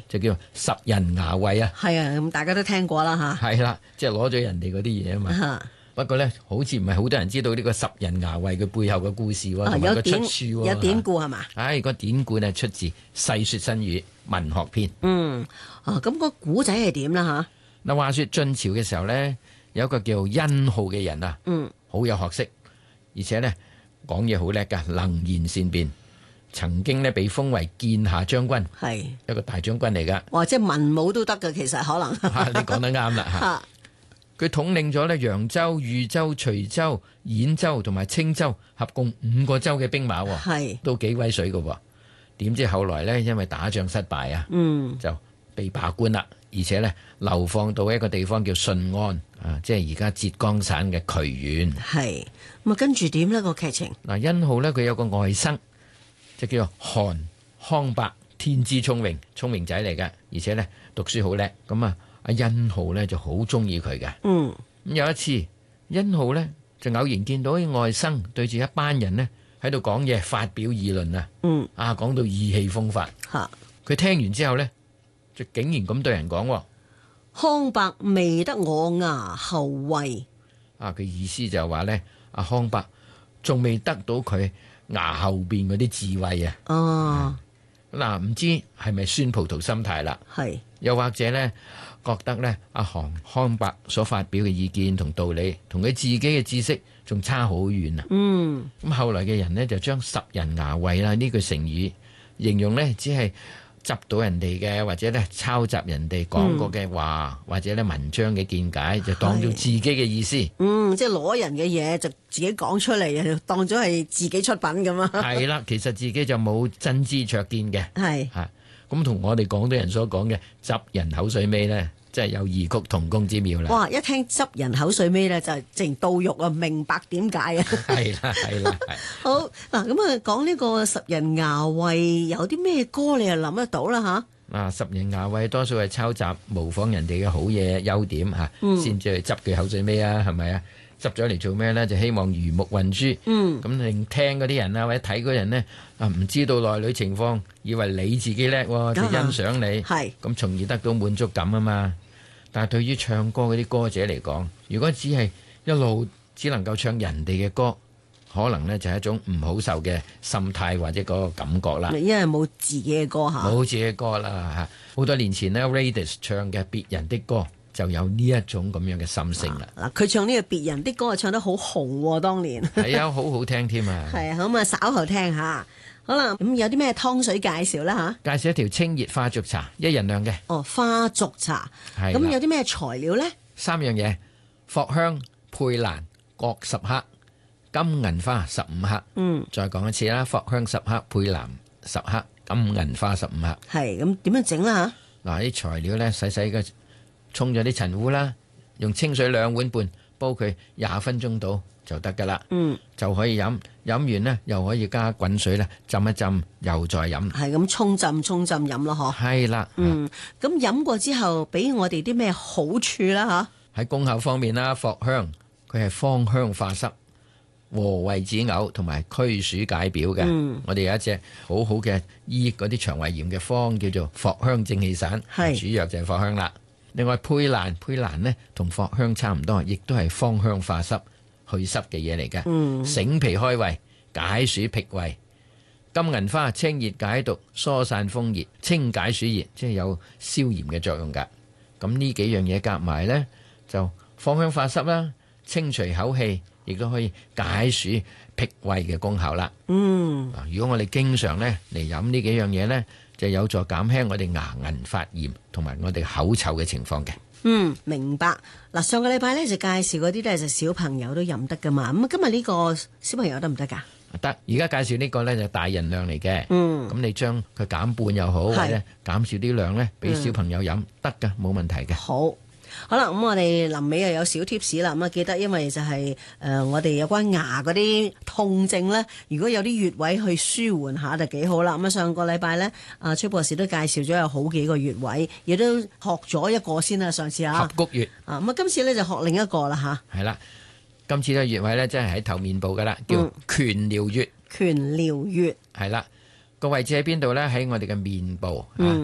就叫十人牙慧啊。 係啊，咁大家都聽過啦嚇。 係啦，即係攞咗人哋嗰啲嘢啊嘛。不過咧，好似唔係好多人知道呢個十人牙慧嘅背後嘅故事喎，同埋個出處喎。 有典故係嘛？ 個典故呢出自《世說新語·文學篇》。 咁個古仔係點啦嚇？ 嗱，話說晉朝嘅時候呢，有一個叫殷浩嘅人啊，好有學識，而且呢講嘢好叻噶，能言善辯，曾經呢被封為劍下將軍，係一個大將軍嚟噶。 哇，即係文武都得噶，其實可能。 你講得啱啦。佢統領咗呢揚州、豫州、徐州、兗州同埋青州合共5個州嘅兵馬，都幾威水噶。點知後來呢，因為打仗失敗啊，就被罷官啦，而且呢流放到一個地方叫順安啊，即係而家浙江省嘅衢縣。 係咁啊，跟住點呢個劇情？ 嗱，殷浩呢，佢有個外甥，就叫做韓康伯，天資聰明仔嚟嘅，而且呢讀書好叻。咁啊，阿殷浩呢就好中意佢嘅。咁有一次，殷浩呢就偶然見到啲外甥對住一班人呢喺度講嘢，發表議論啊。講到意氣風發。佢聽完之後呢，就竟然咁對人講： 康伯未得我牙後慧。 佢意思就係話呢，阿康伯仲未得到佢牙後邊嗰啲智慧啊。嗱，唔知係咪酸葡萄心態啦？係，又或者呢，覺得呢，阿韓康伯所發表嘅意見同道理，同佢自己嘅知識仲差好遠啊。咁後來嘅人呢，就將十人牙慧啦呢句成語形容呢，只係執到人哋嘅，或者咧抄襲人哋講過嘅話，或者咧文章嘅見解，就當做自己嘅意思。 即係攞人嘅嘢就自己講出嚟，就當咗係自己出品咁啊。 係啦，其實自己就冇真知灼見嘅。係嚇，咁同我哋廣東人所講嘅執人口水尾咧，真係有異曲同工之妙啦。 哇！一聽執人口水尾咧，就直情到肉啊，明白點解啊。 係啦，係啦，係。 好嗱，咁啊講呢個十人牙慧有啲咩歌你又諗得到啦吓？ 十人牙慧多數係抄襲模仿人哋嘅好嘢優點嚇，先至去執佢口水尾啊，係咪啊？執咗嚟做咩咧？就希望魚目混珠，咁令聽嗰啲人啊，或者睇嗰人呢，唔知道內裏情況，以為你自己叻喎，就欣賞你，咁從而得到滿足感啊嘛。但係對於唱歌嗰啲歌者嚟講，如果只係一路只能夠唱人哋嘅歌，可能呢就係一種唔好受嘅心態或者嗰個感覺啦。 因為冇自己嘅歌嚇， 冇自己嘅歌啦嚇。好多年前呢 Raidas 唱嘅別人的歌就有呢一種咁樣嘅心聲啦。 嗱，佢唱呢個別人的歌唱得好紅喎，當年係啊，好好聽添啊。 係啊，咁啊稍後聽下。好啦，咁有啲咩湯水介紹啦嚇？ 介紹一條清熱花燭茶，1人釀嘅。 花燭茶。係。咁有啲咩材料咧 ？3樣嘢：藿香、佩蘭各10克，金銀花15克。再講一次啦，藿香10克，佩蘭10克，金銀花15克。 係。咁點樣整啦嚇？ 嗱，啲材料咧細細嘅沖咗啲陳烏啦，用清水2碗半煲佢20分鐘到就得噶啦。就可以飲。飲完呢，又可以加滾水咧浸一浸，又再飲。 係咁沖浸飲咯，嗬。係啦。 咁飲過之後，俾我哋啲咩好處啦？ 嚇，喺功效方面啦，藿香佢係芳香化濕、和胃止嘔同埋驅暑解表嘅。我哋有一隻好好嘅醫嗰啲腸胃炎嘅方，叫做藿香正氣散，主藥就係藿香啦。另外佩蘭呢同藿香差唔多，亦都係芳香化濕、去濕嘅嘢嚟嘅，醒脾開胃、解暑辟胃。金銀花清熱解毒、疏散風熱、清解暑熱，即係有消炎嘅作用㗎。咁呢幾樣嘢夾埋呢，就芳香化濕啦，清除口氣，亦都可以解暑辟胃嘅功效啦。如果我哋經常呢嚟飲呢幾樣嘢呢，就有助減輕我哋牙齦發炎同埋我哋口臭嘅情況嘅。 明白。嗱，上個禮拜咧就介紹嗰啲咧就小朋友都飲得噶嘛。咁今日呢個小朋友得唔得噶？ 得。而家介紹呢個咧就大人量嚟嘅。咁你將佢減半又好，或者減少啲量咧，俾小朋友飲得噶，冇問題嘅。 好啦，咁我哋臨尾又有小貼士啦。咁啊，記得因為就係我哋有關牙嗰啲痛症咧，如果有啲穴位去舒緩下就幾好啦。咁啊，上個禮拜咧，崔博士都介紹咗有好幾個穴位，亦都學咗一個先啦。上次合谷穴咁啊，今次咧就學另一個啦嚇。 係啦，今次嘅穴位咧，真係喺頭面部噶啦，叫顴髎穴。顴髎穴係啦，個位置喺邊度咧？喺我哋嘅面部。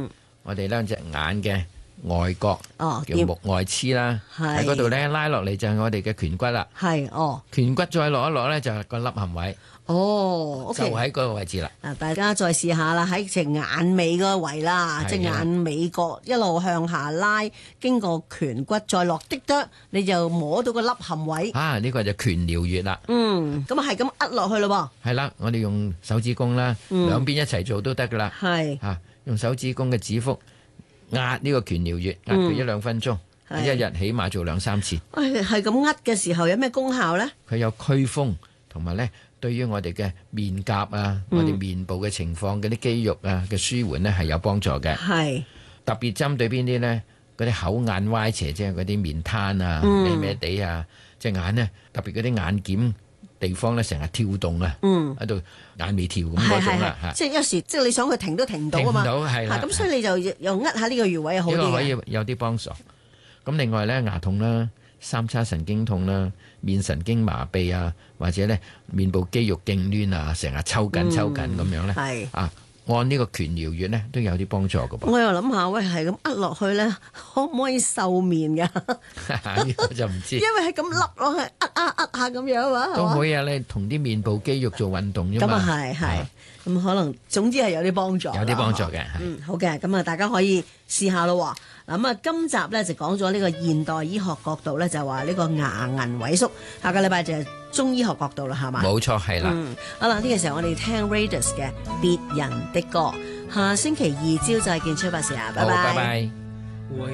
我哋兩隻眼嘅外角叫目外眦啦，喺嗰度咧拉落嚟就係我哋嘅顴骨啦。 係顴骨再落一落咧就係個凹陷位。 OK 就喺嗰個位置啦。 大家再試下啦，喺隻眼尾個位啦，隻眼尾角一路向下拉，經過顴骨再落啲得，你就摸到個凹陷位。 呢個就顴髎穴啦。 咁係咁扼落去咯噃。 係啦，我哋用手指公啦，兩邊一齊做都得噶啦。 係用手指公嘅指腹壓呢個顴髎穴，壓佢1-2分鐘，一日起碼做2-3次。 係咁扼嘅時候有咩功效咧？ 佢有驅風，同埋咧對於我哋嘅面頰啊，我哋面部嘅情況嗰啲肌肉啊嘅舒緩咧係有幫助嘅。 係特別針對邊啲咧？嗰啲口眼歪斜，即係嗰啲面癱啊、歪歪地啊，隻眼咧特別嗰啲眼瞼地方咧成日跳動啊，喺度眼尾跳咁嗰種啦嚇。 即係有時即係你想佢停都停唔到啊嘛。 停唔到係啦。 咁所以你就又扼下呢個穴位好啲嘅。 呢個可以有啲幫助。咁另外咧牙痛啦、三叉神經痛啦、面神經麻痹啊，或者咧面部肌肉痙攣啊，成日抽緊咁樣咧， 係按呢個顴髎穴咧都有啲幫助㗎噃。 我又諗下，喂，係咁扼落去咧，可唔可以瘦面㗎？ 呢個就唔知。 因為係咁凹落去，扼下咁樣啊嘛， 都可以啊！你同啲面部肌肉做運動啫嘛。 咁啊係，咁可能總之係有啲幫助。 有啲幫助嘅。 好嘅，咁啊大家可以試下咯。嗱咁啊，今集咧就講咗呢個現代醫學角度咧，就話呢個牙齦萎縮。下個禮拜就係中醫學角度啦，係嘛？ 冇錯，係啦。 好啦，呢個時候我哋聽 Radius 嘅別人的歌。下星期二朝再見，崔博士啊，拜拜。 好，拜拜。